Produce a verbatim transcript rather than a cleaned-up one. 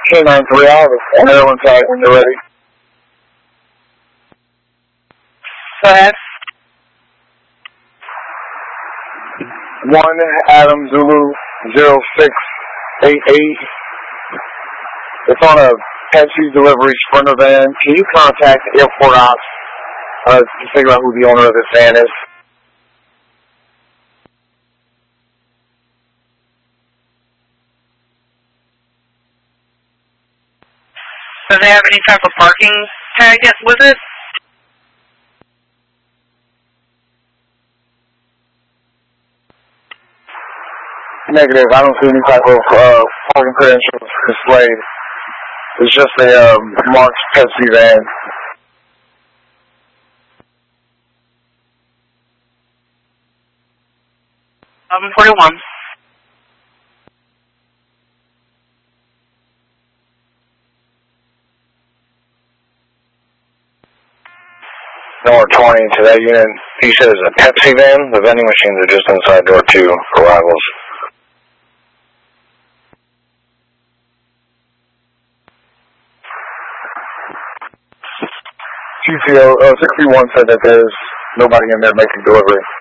K nine three, I have a Maryland tag when you're ready. Go ahead. One Adam Zulu zero six eight eight. It's on a Pepsi delivery Sprinter van. Can you contact airport ops uh, to figure out who the owner of this van is? Does it have any type of parking tag with it? Negative. I don't see any type of uh, parking credentials displayed. It's just a um, marked Pepsi van. eleven forty-one. Door twenty to that unit. He says a Pepsi van. The vending machines are just inside door two arrivals. G T O uh, sixty-one said that there's nobody in there making delivery.